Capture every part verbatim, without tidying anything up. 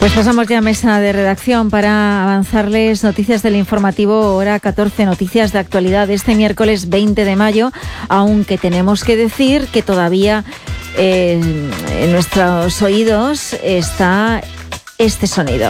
Pues pasamos ya a mesa de redacción para avanzarles noticias del informativo hora catorce, noticias de actualidad de este miércoles veinte de mayo, aunque tenemos que decir que todavía eh, en nuestros oídos está este sonido.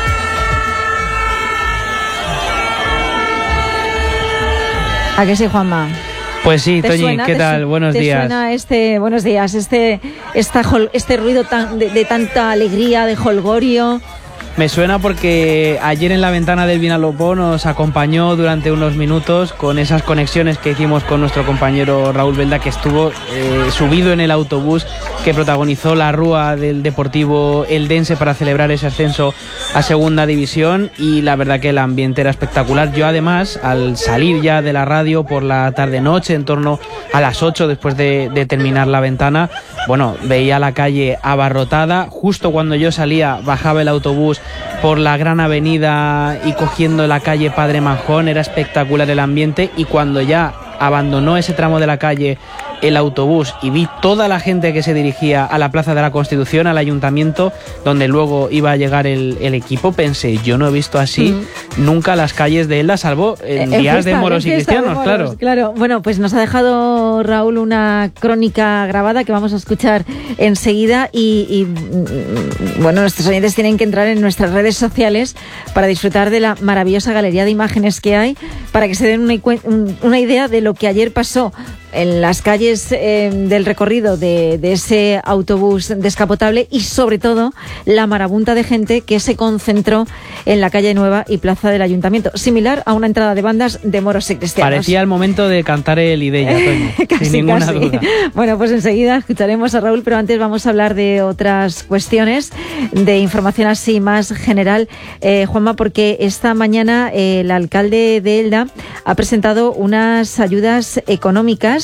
¿A qué sí, Juanma? Pues sí, Toñi, ¿qué tal? Buenos ¿te días. ¿Te suena este, buenos días, este, esta, este ruido tan, de, de tanta alegría, de jolgorio? Me suena porque ayer en la ventana del Vinalopó nos acompañó durante unos minutos con esas conexiones que hicimos con nuestro compañero Raúl Belda, que estuvo eh, subido en el autobús que protagonizó la rúa del Deportivo Eldense para celebrar ese ascenso a Segunda División, y la verdad que el ambiente era espectacular. Yo además, al salir ya de la radio por la tarde-noche, en torno a las ocho, después de, de terminar la ventana, bueno, veía la calle abarrotada. Justo cuando yo salía, bajaba el autobús por la gran avenida y cogiendo la calle Padre Manjón. Era espectacular el ambiente, y cuando ya abandonó ese tramo de la calle el autobús y vi toda la gente que se dirigía a la Plaza de la Constitución, al ayuntamiento, donde luego iba a llegar el, el equipo, pensé, yo no he visto así mm. nunca las calles de Elda, salvo en en días de moros y cristianos, moros, claro. Claro, bueno, pues nos ha dejado Raúl una crónica grabada que vamos a escuchar enseguida, y, y bueno, nuestros oyentes tienen que entrar en nuestras redes sociales para disfrutar de la maravillosa galería de imágenes que hay, para que se den una, una idea de lo que ayer pasó en las calles eh, del recorrido de, de ese autobús descapotable, y sobre todo la marabunta de gente que se concentró en la calle Nueva y Plaza del Ayuntamiento, similar a una entrada de bandas de moros y cristianos. Parecía el momento de cantar el Ideya, Toño, casi, sin ninguna casi. duda. Bueno, pues enseguida escucharemos a Raúl, pero antes vamos a hablar de otras cuestiones, de información así más general, eh, Juanma, porque esta mañana eh, el alcalde de Elda ha presentado unas ayudas económicas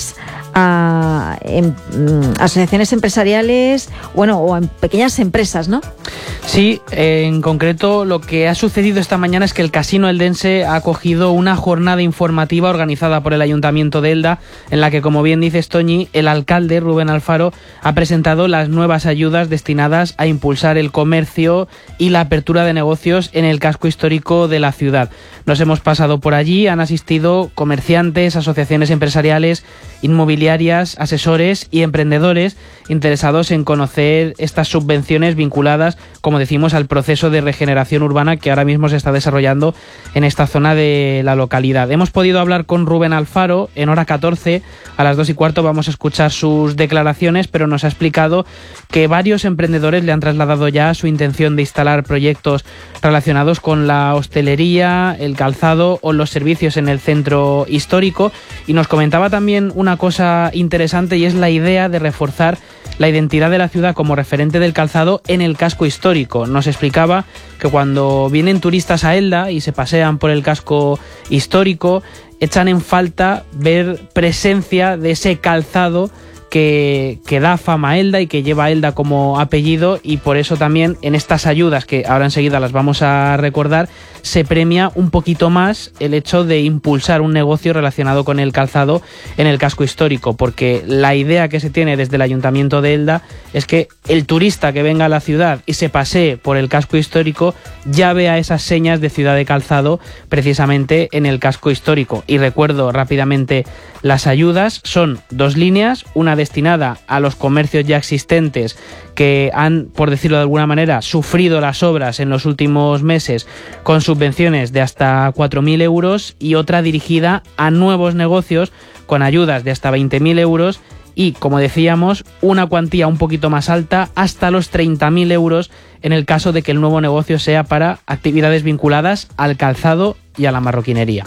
a en, asociaciones empresariales, bueno, o a pequeñas empresas, ¿no? Sí, en concreto lo que ha sucedido esta mañana es que el Casino Eldense ha acogido una jornada informativa organizada por el Ayuntamiento de Elda, en la que, como bien dices, Toñi, el alcalde Rubén Alfaro ha presentado las nuevas ayudas destinadas a impulsar el comercio y la apertura de negocios en el casco histórico de la ciudad. Nos hemos pasado por allí, han asistido comerciantes, asociaciones empresariales, inmobiliarias, asesores y emprendedores interesados en conocer estas subvenciones vinculadas, como decimos, al proceso de regeneración urbana que ahora mismo se está desarrollando en esta zona de la localidad. Hemos podido hablar con Rubén Alfaro en hora catorce, a las dos y cuarto vamos a escuchar sus declaraciones, pero nos ha explicado que varios emprendedores le han trasladado ya su intención de instalar proyectos relacionados con la hostelería, el calzado o los servicios en el centro histórico, y nos comentaba también una cosa interesante, y es la idea de reforzar la identidad de la ciudad como referente del calzado en el casco histórico. Nos explicaba que cuando vienen turistas a Elda y se pasean por el casco histórico, echan en falta ver presencia de ese calzado que, que da fama a Elda y que lleva a Elda como apellido, y por eso también en estas ayudas, que ahora enseguida las vamos a recordar, se premia un poquito más el hecho de impulsar un negocio relacionado con el calzado en el casco histórico, porque la idea que se tiene desde el Ayuntamiento de Elda es que el turista que venga a la ciudad y se pasee por el casco histórico ya vea esas señas de ciudad de calzado precisamente en el casco histórico. Y recuerdo rápidamente las ayudas: son dos líneas, una destinada a los comercios ya existentes que han, por decirlo de alguna manera, sufrido las obras en los últimos meses con subvenciones de hasta cuatro mil euros, y otra dirigida a nuevos negocios con ayudas de hasta veinte mil euros y, como decíamos, una cuantía un poquito más alta, hasta los treinta mil euros, en el caso de que el nuevo negocio sea para actividades vinculadas al calzado y a la marroquinería.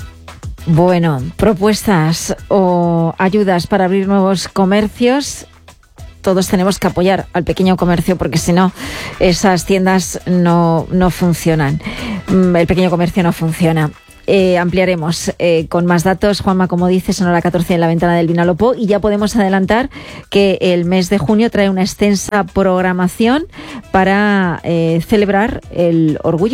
Bueno, propuestas o ayudas para abrir nuevos comercios. Todos tenemos que apoyar al pequeño comercio, porque si no, esas tiendas no, no funcionan. El pequeño comercio no funciona. Eh, ampliaremos eh, con más datos, Juanma, como dices, en hora catorce en la ventana del Vinalopó, y ya podemos adelantar que el mes de junio trae una extensa programación para eh, celebrar el orgullo.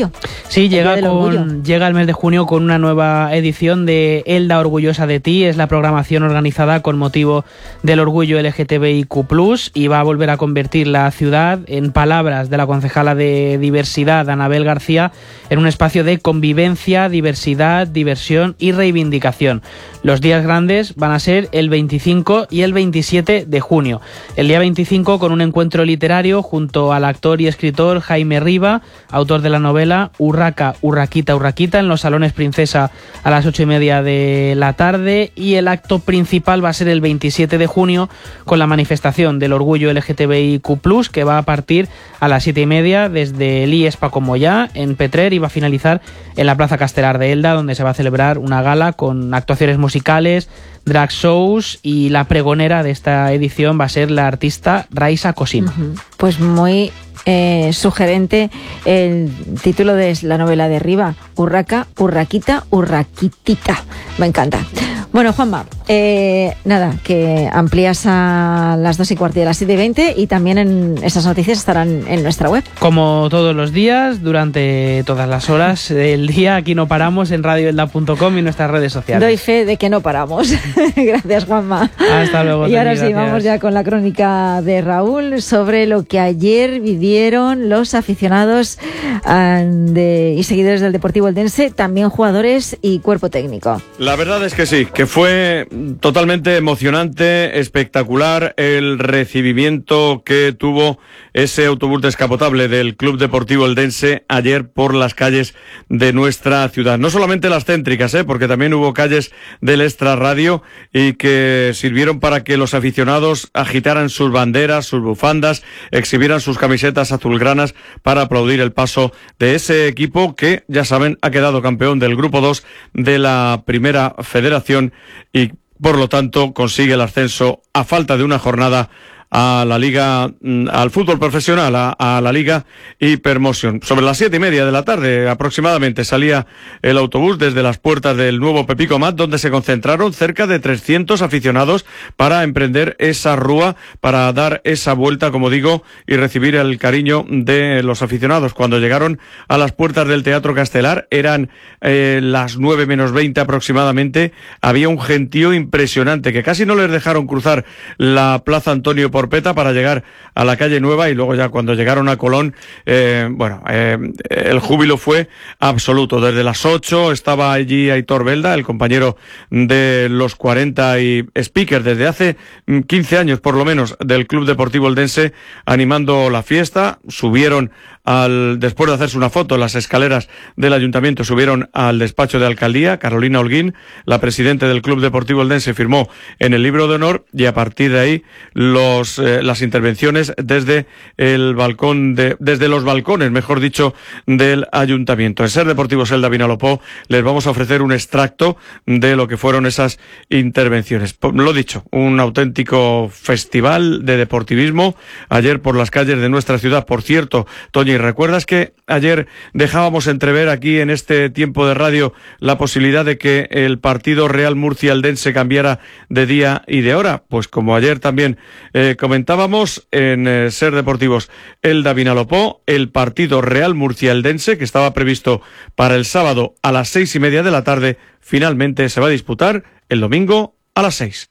Sí, llega, con, llega el mes de junio con una nueva edición de Elda Orgullosa de Ti. Es la programación organizada con motivo del orgullo L G T B I Q plus, y va a volver a convertir la ciudad, en palabras de la concejala de Diversidad, Anabel García, en un espacio de convivencia, diversidad, diversión y reivindicación. Los días grandes van a ser el veinticinco y el veintisiete de junio. El día veinticinco con un encuentro literario junto al actor y escritor Jaime Riva, autor de la novela Urraca, Urraquita, Urraquita, en los Salones Princesa a las ocho y media de la tarde, y el acto principal va a ser el veintisiete de junio con la manifestación del orgullo L G T B I Q plus, que va a partir a las siete y media desde el I E S Paco Moyá en Petrer y va a finalizar en la Plaza Castelar de Elda, donde se va a celebrar una gala con actuaciones musicales, drag shows, y la pregonera de esta edición va a ser la artista Raisa Cosima. Uh-huh. Pues muy eh, sugerente el título de la novela de Riva, Urraca, Urraquita, Urraquitita. Me encanta. Bueno, Juanma, eh, nada, que amplías a las dos y cuarto y a las siete y veinte, y también en esas noticias estarán en nuestra web. Como todos los días, durante todas las horas del día, aquí no paramos en radio elda punto com y nuestras redes sociales. Doy fe de que no paramos. Gracias, Juanma. Hasta luego. Y ahora Tony, sí, gracias. Vamos ya con la crónica de Raúl sobre lo que ayer vivieron los aficionados uh, de, y seguidores del Deportivo Eldense, también jugadores y cuerpo técnico. La verdad es que sí, que fue totalmente emocionante, espectacular el recibimiento que tuvo ese autobús descapotable del Club Deportivo Eldense ayer por las calles de nuestra ciudad. No solamente las céntricas, ¿eh? porque también hubo calles del extrarradio y que sirvieron para que los aficionados agitaran sus banderas, sus bufandas, exhibieran sus camisetas azulgranas para aplaudir el paso de ese equipo que, ya saben, ha quedado campeón del Grupo dos de la Primera Federación y por lo tanto consigue el ascenso a falta de una jornada a la liga, al fútbol profesional, a, a la liga Hipermotion. Sobre las siete y media de la tarde aproximadamente salía el autobús desde las puertas del nuevo Pepico Mat, donde se concentraron cerca de trescientos aficionados para emprender esa rúa, para dar esa vuelta, como digo, y recibir el cariño de los aficionados. Cuando llegaron a las puertas del Teatro Castelar, eran eh, las nueve menos veinte aproximadamente, había un gentío impresionante que casi no les dejaron cruzar la Plaza Antonio Porpeta para llegar a la calle Nueva, y luego ya cuando llegaron a Colón, eh, bueno, eh, el júbilo fue absoluto. Desde las ocho estaba allí Aitor Belda, el compañero de los cuarenta y speaker desde hace quince años por lo menos del Club Deportivo Eldense, animando la fiesta. Subieron al, después de hacerse una foto en las escaleras del ayuntamiento, subieron al despacho de alcaldía. Carolina Holguín, la presidenta del Club Deportivo Eldense, firmó en el libro de honor, y a partir de ahí los eh, las intervenciones desde el balcón de, desde los balcones, mejor dicho, del ayuntamiento. En Ser Deportivos Elda Vinalopó les vamos a ofrecer un extracto de lo que fueron esas intervenciones. Lo dicho, un auténtico festival de deportivismo ayer por las calles de nuestra ciudad. Por cierto, Toñi, ¿recuerdas que ayer dejábamos entrever aquí en este tiempo de radio la posibilidad de que el partido Real Murcia-Eldense cambiara de día y de hora? Pues como ayer también eh, comentábamos en eh, Ser Deportivos Elda Vinalopó, el partido Real Murcia-Eldense, que estaba previsto para el sábado a las seis y media de la tarde, finalmente se va a disputar el domingo a las seis.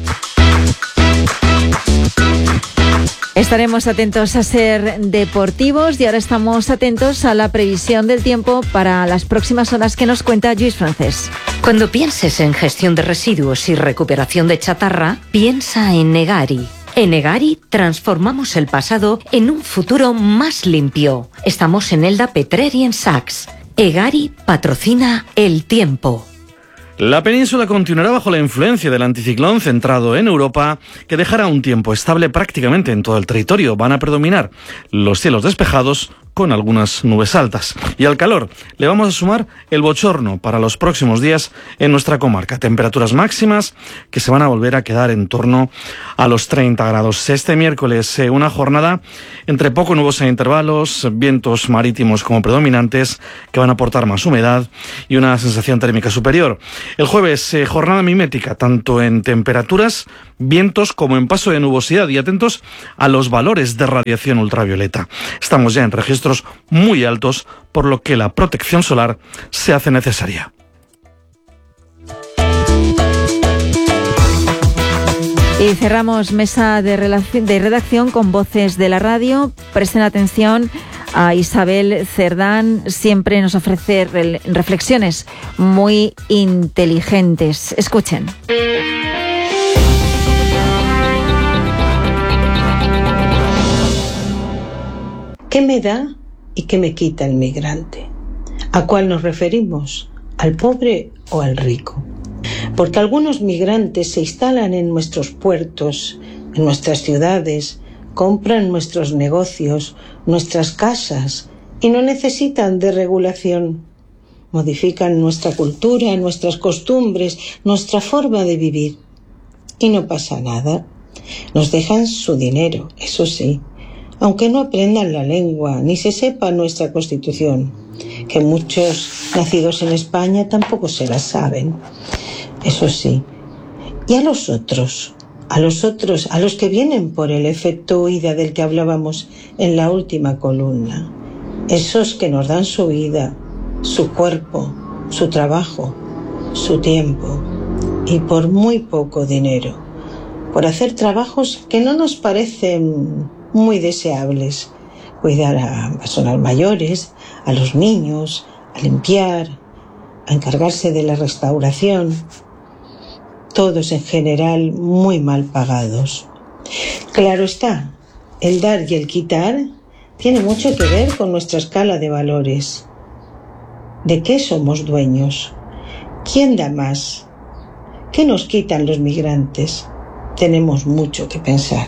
Estaremos atentos a Ser Deportivos, y ahora estamos atentos a la previsión del tiempo para las próximas horas que nos cuenta Lluís Francés. Cuando pienses en gestión de residuos y recuperación de chatarra, piensa en Egari. En Egari transformamos el pasado en un futuro más limpio. Estamos en Elda, Petrer y en Saks. Egari patrocina el tiempo. La península continuará bajo la influencia del anticiclón centrado en Europa, que dejará un tiempo estable prácticamente en todo el territorio. Van a predominar los cielos despejados con algunas nubes altas. Y al calor le vamos a sumar el bochorno para los próximos días en nuestra comarca. Temperaturas máximas que se van a volver a quedar en torno a los treinta grados. Este miércoles eh, una jornada entre poco nubosa en intervalos, vientos marítimos como predominantes que van a aportar más humedad y una sensación térmica superior. El jueves eh, jornada mimética tanto en temperaturas, vientos como en paso de nubosidad, y atentos a los valores de radiación ultravioleta. Estamos ya en registro termómetros muy altos, por lo que la protección solar se hace necesaria. Y cerramos mesa de, relación, de redacción con voces de la radio. Presten atención a Isabel Cerdán, siempre nos ofrece re- reflexiones muy inteligentes. Escuchen. ¿Qué me da y qué me quita el migrante? ¿A cuál nos referimos? ¿Al pobre o al rico? Porque algunos migrantes se instalan en nuestros puertos, en nuestras ciudades, compran nuestros negocios, nuestras casas y no necesitan de regulación. Modifican nuestra cultura, nuestras costumbres, nuestra forma de vivir. Y no pasa nada. Nos dejan su dinero, eso sí, aunque no aprendan la lengua ni se sepa nuestra Constitución, que muchos nacidos en España tampoco se la saben. Eso sí. Y a los otros, a los otros, a los que vienen por el efecto huida del que hablábamos en la última columna, esos que nos dan su vida, su cuerpo, su trabajo, su tiempo, y por muy poco dinero, por hacer trabajos que no nos parecen muy deseables, cuidar a personas mayores, a los niños, a limpiar, a encargarse de la restauración, todos en general muy mal pagados. Claro está, el dar y el quitar tiene mucho que ver con nuestra escala de valores. ¿De qué somos dueños? ¿Quién da más? ¿Qué nos quitan los migrantes? Tenemos mucho que pensar.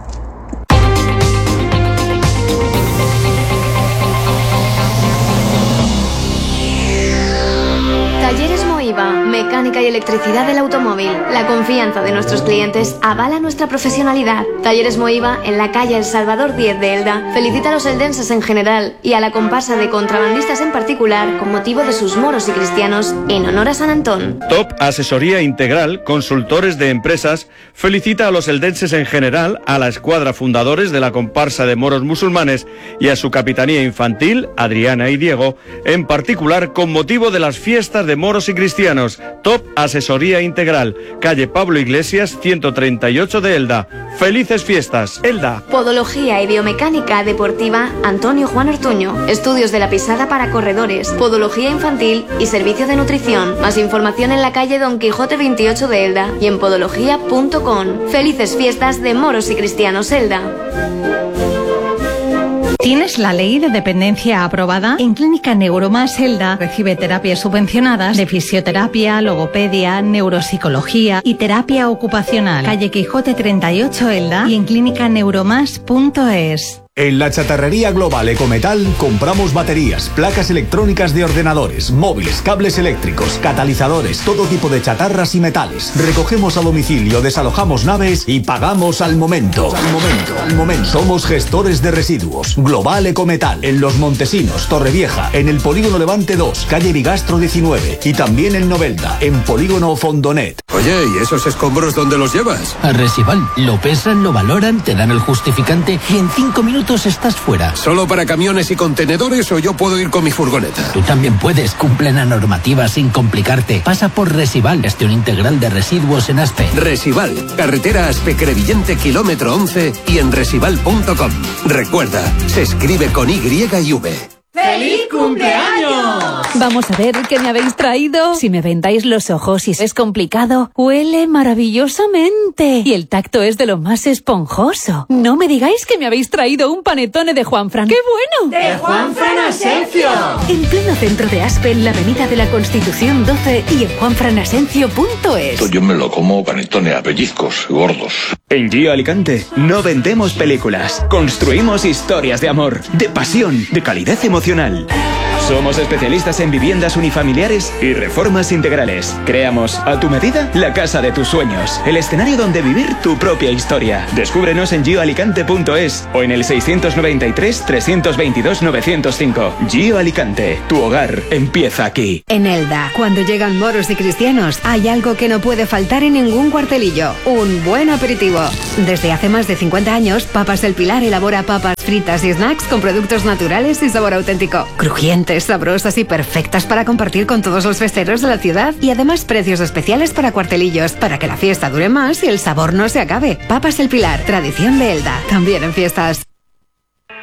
Talleres Moiva, mecánica y electricidad del automóvil. La confianza de nuestros clientes avala nuestra profesionalidad. Talleres Moiva, en la calle El Salvador diez de Elda, felicita a los eldenses en general y a la comparsa de contrabandistas en particular con motivo de sus moros y cristianos en honor a San Antón. Top Asesoría Integral, consultores de empresas, felicita a los eldenses en general, a la escuadra fundadores de la comparsa de moros musulmanes y a su capitanía infantil, Adriana y Diego, en particular con motivo de las fiestas de moros y cristianos. Top Asesoría Integral, calle Pablo Iglesias ciento treinta y ocho de Elda. ¡Felices fiestas, Elda! Podología y biomecánica deportiva Antonio Juan Ortuño. Estudios de la pisada para corredores, podología infantil y servicio de nutrición. Más información en la calle Don Quijote veintiocho de Elda y en podología punto com. Felices fiestas de moros y cristianos, Elda. ¿Tienes la ley de dependencia aprobada? En Clínica Neuromás Elda recibe terapias subvencionadas de fisioterapia, logopedia, neuropsicología y terapia ocupacional. Calle Quijote treinta y ocho Elda y en clínica neuromás punto es. En la chatarrería global Ecometal compramos baterías, placas electrónicas de ordenadores, móviles, cables eléctricos, catalizadores, todo tipo de chatarras y metales. Recogemos a domicilio, desalojamos naves y pagamos al momento. Al momento, al momento. Somos gestores de residuos. Global Ecometal, en Los Montesinos, Torrevieja, en el Polígono Levante dos, calle Bigastro diecinueve y también en Novelda, en Polígono Fondonet. Oye, ¿y esos escombros dónde los llevas? A Resival. Lo pesan, lo valoran, te dan el justificante y en cinco minutos estás fuera. ¿Solo para camiones y contenedores o yo puedo ir con mi furgoneta? Tú también puedes. Cumplen la normativa sin complicarte. Pasa por Resival, gestión integral de residuos en Aspe. Resival, carretera Aspe-Crevillente, kilómetro once y en resival punto com. Recuerda, se escribe con Y y V. ¡Feliz cumpleaños! Vamos a ver qué me habéis traído. Si me vendáis los ojos y es complicado, huele maravillosamente. Y el tacto es de lo más esponjoso. No me digáis que me habéis traído un panetone de Juanfran. ¡Qué bueno! ¡De Juanfran Asencio! En pleno centro de Aspe, en la avenida de la Constitución doce y en juanfran asencio punto es. Yo me lo como panetone a pellizcos gordos. En Gio Alicante no vendemos películas. Construimos historias de amor, de pasión, de calidez emocional. Somos especialistas en viviendas unifamiliares y reformas integrales. Creamos a tu medida la casa de tus sueños, el escenario donde vivir tu propia historia. Descúbrenos en gio alicante punto es o en el seiscientos noventa y tres, trescientos veintidós, novecientos cinco. Gio Alicante, tu hogar empieza aquí. En Elda, cuando llegan moros y cristianos, hay algo que no puede faltar en ningún cuartelillo: un buen aperitivo. Desde hace más de cincuenta años, Papas El Pilar elabora papas fritas y snacks con productos naturales y sabor auténtico. Crujientes, sabrosas y perfectas para compartir con todos los festeros de la ciudad. Y además precios especiales para cuartelillos, para que la fiesta dure más y el sabor no se acabe. Papas El Pilar, tradición de Elda, también en fiestas.